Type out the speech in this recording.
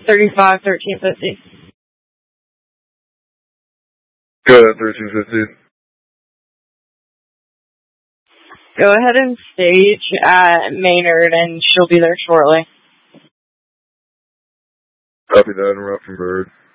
35, 1350. Go ahead, 1350. Go ahead and stage at Maynard, and she'll be there shortly. Copy that, interrupt from Bird.